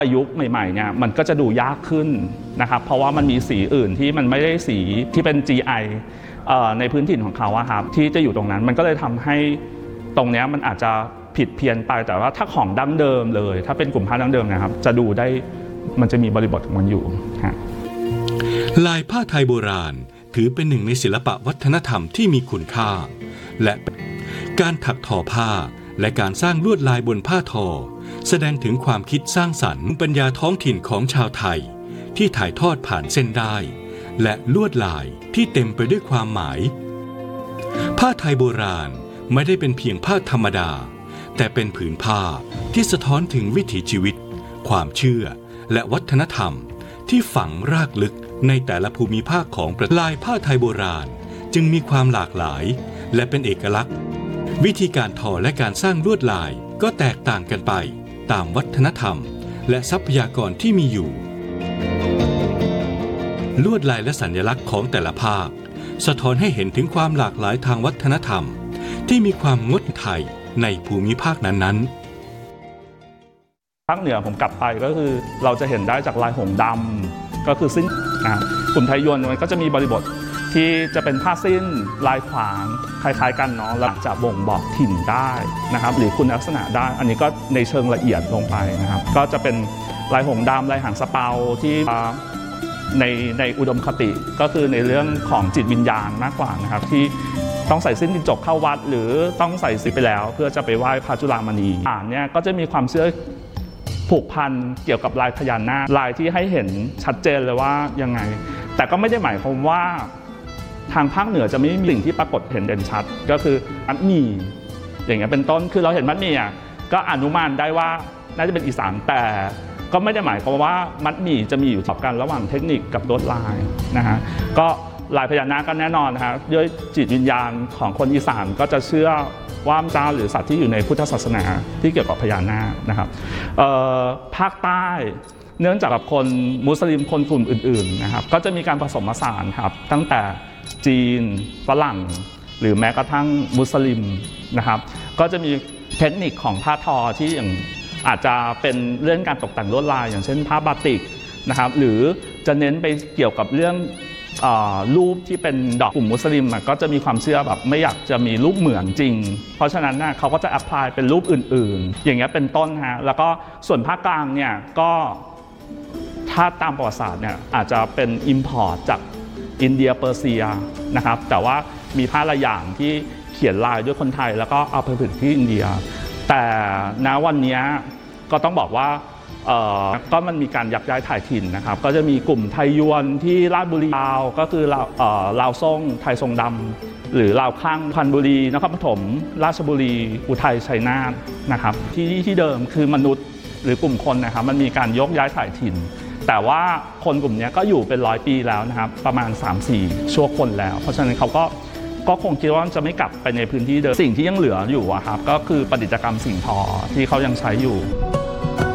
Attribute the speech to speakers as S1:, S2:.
S1: ยุคใหม่ๆเนี่ยมันก็จะดูยากขึ้นนะครับเพราะว่ามันมีสีอื่นที่มันไม่ได้สีที่เป็น GI ในพื้นถิ่นของเขาครับที่จะอยู่ตรงนั้นมันก็เลยทำให้ตรงนี้มันอาจจะผิดเพี้ยนไปแต่ว่าถ้าของดั้งเดิมเลยถ้าเป็นกลุ่มผ้าดั้งเดิมนะครับจะดูได้มันจะมีบริบทของมันอยู่
S2: ลายผ้าไทยโบราณถือเป็นหนึ่งในศิลปะวัฒนธรรมที่มีคุณค่าและการถักทอผ้าและการสร้างลวดลายบนผ้าทอแสดงถึงความคิดสร้างสรรค์ปัญญาท้องถิ่นของชาวไทยที่ถ่ายทอดผ่านเส้นได้และลวดลายที่เต็มไปด้วยความหมายผ้าไทยโบราณไม่ได้เป็นเพียงผ้าธรรมดาแต่เป็นผืนผ้าที่สะท้อนถึงวิถีชีวิตความเชื่อและวัฒนธรรมที่ฝังรากลึกในแต่ละภูมิภาคของประเทศลายผ้าไทยโบราณจึงมีความหลากหลายและเป็นเอกลักษณ์วิธีการทอและการสร้างลวดลายก็แตกต่างกันไปตามวัฒนธรรมและทรัพยากรที่มีอยู่ลวดลายและสัญลักษณ์ของแต่ละภาคสะท้อนให้เห็นถึงความหลากหลายทางวัฒนธรรมที่มีความงดไทยในภูมิภาคนั้น
S1: ภาคเหนือผมกลับไปก็คือเราจะเห็นได้จากลายหงดำก็คือสิ้นกลุ่มไทยยวนมันก็จะมีบริบทที่จะเป็นผ้าสิ้นลายขวางคล้ายๆกันเนาะแล้วจะบ่งบอกถิ่นได้นะครับหรือคุณลักษณะได้อันนี้ก็ในเชิงละเอียดลงไปนะครับก็จะเป็นลายหงดำลายหางสะเปาที่ในอุดมคติก็คือในเรื่องของจิตวิญญาณมากกว่านะครับที่ต้องใส่สิ้นจกเข้าวัดหรือต้องใส่สิไปแล้วเพื่อจะไปไหว้พระจุฬามณีเนี่ยก็จะมีความเชื่อผูกพันเกี่ยวกับลายพญานาคลายที่ให้เห็นชัดเจนเลยว่ายังไงแต่ก็ไม่ได้หมายความว่าทางภาคเหนือจะไม่มีสิ่งที่ปรากฏเห็นเด่นชัดก็คือมัดหมี่อย่างเงี้ยเป็นต้นคือเราเห็นมัดหมี่ก็อนุมานได้ว่าน่าจะเป็นอีสานแต่ก็ไม่ได้หมายความว่ามัดหมี่จะมีอยู่ต่อกันระหว่างเทคนิคกับลวดลายนะฮะก็ลายพญานาคก็แน่นอนนะครับด้วยจิตวิญญาณของคนอีสานก็จะเชื่อว่าเจ้าหรือสัตว์ที่อยู่ในพุทธศาสนาที่เกี่ยวกับพญานาคนะครับภาคใต้เนื่องจากกับคนมุสลิมคนกลุ่มอื่นๆนะครับก็จะมีการผสมผสานครับตั้งแต่จีนฝรั่งหรือแม้กระทั่งมุสลิมนะครับก็จะมีเทคนิคของผ้าทอที่อย่างอาจจะเป็นเรื่องการตกแต่งลวดลายอย่างเช่นผ้าบาติกนะครับหรือจะเน้นไปเกี่ยวกับเรื่องรูปที่เป็นดอกกลุ่มมุสลิมก็จะมีความเชื่อแบบไม่อยากจะมีรูปเหมือนจริงเพราะฉะนั้นเขาก็จะแอพพลายเป็นรูปอื่นๆอย่างเงี้ยเป็นต้นฮะแล้วก็ส่วนภาคกลางเนี่ยก็ถ้าตามประวัติศาสตร์เนี่ยอาจจะเป็น import จากอินเดียเปอร์เซียนะครับแต่ว่ามีผ้าละอย่างที่เขียนลายด้วยคนไทยแล้วก็เอาไปผลิตที่อินเดียแต่ณวันนี้ก็ต้องบอกว่าก็มันมีการยักย้ายถ่ายถิ่นนะครับก็จะมีกลุ่มไทยยวนที่ราชบุรีลาวก็คือลาวซ่งไทยทรงดำหรือลาวข้างพันบุรีนครปฐมราชบุรีอุทัยชัยนาทนะครับที่เดิมคือมนุษย์หรือกลุ่มคนนะครับมันมีการยกย้ายถ่ายถิ่นแต่ว่าคนกลุ่มนี้ก็อยู่เป็น100 ปีแล้วนะครับประมาณ 3-4 ชั่วคนแล้วเพราะฉะนั้นเขาก็คงคิดว่าจะไม่กลับไปในพื้นที่เดิมสิ่งที่ยังเหลืออยู่ครับก็คือประดิษฐกรรมสิ่งทอที่เขายังใช้อยู่